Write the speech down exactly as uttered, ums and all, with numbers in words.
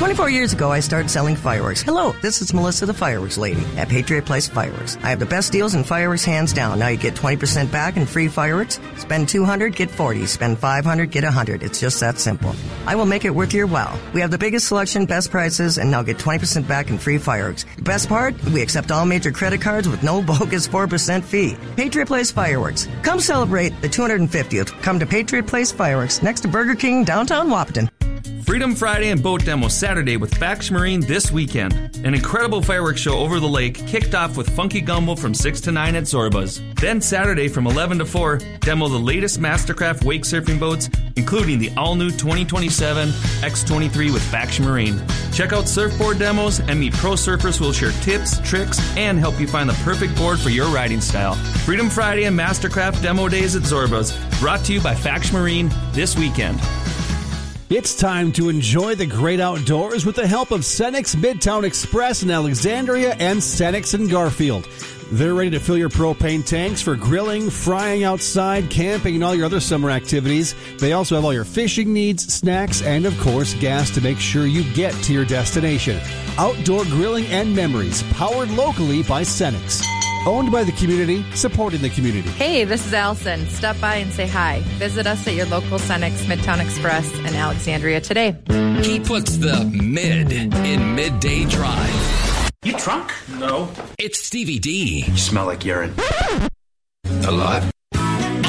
twenty-four years ago, I started selling fireworks. Hello, this is Melissa the Fireworks Lady at Patriot Place Fireworks. I have the best deals in fireworks hands down. Now you get twenty percent back in free fireworks. Spend two hundred dollars, get forty dollars. Spend five hundred dollars, get one hundred dollars. It's just that simple. I will make it worth your while. We have the biggest selection, best prices, and now get twenty percent back in free fireworks. The best part? We accept all major credit cards with no bogus four percent fee. Patriot Place Fireworks. Come celebrate the two hundred fiftieth. Come to Patriot Place Fireworks next to Burger King, downtown Wahpeton. Freedom Friday and Boat Demo Saturday with Faction Marine this weekend. An incredible fireworks show over the lake kicked off with Funky Gumbo from six to nine at Zorba's. Then Saturday from eleven to four, demo the latest Mastercraft wake surfing boats, including the all-new twenty twenty-seven X twenty-three with Faction Marine. Check out surfboard demos and meet pro surfers who will share tips, tricks, and help you find the perfect board for your riding style. Freedom Friday and Mastercraft Demo Days at Zorba's, brought to you by Faction Marine this weekend. It's time to enjoy the great outdoors with the help of Cenex Midtown Express in Alexandria and Cenex in Garfield. They're ready to fill your propane tanks for grilling, frying outside, camping, and all your other summer activities. They also have all your fishing needs, snacks, and, of course, gas to make sure you get to your destination. Outdoor grilling and memories, powered locally by Cenex. Owned by the community, supporting the community. Hey, this is Allison. Stop by and say hi. Visit us at your local Cenex Midtown Express in Alexandria today. He puts the mid in Midday Drive. You drunk? No. It's Stevie D. You smell like urine. A lot.